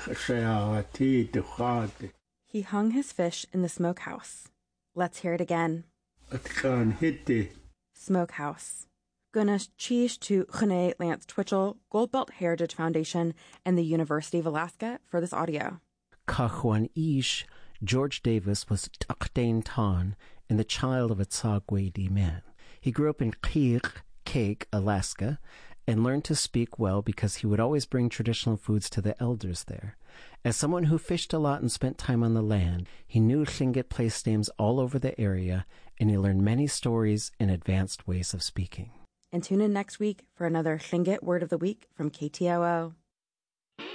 He hung his fish in the smokehouse. Let's hear it again. Smokehouse. Gunas cheese to René Lance Twitchell, Goldbelt Heritage Foundation, and the University of Alaska for this audio. Cachuan Ish, George Davis was Takdain Tan and the child of a Tsagwedi man. He grew up in Cake, Alaska, and learned to speak well because he would always bring traditional foods to the elders there. As someone who fished a lot and spent time on the land, he knew Tlingit place names all over the area, and he learned many stories and advanced ways of speaking. And tune in next week for another Tlingit Word of the Week from KTOO.